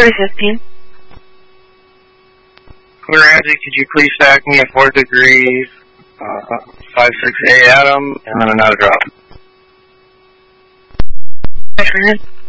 315. Ramsey, could you please stack me a 4th degree 5-6A atom and then another drop?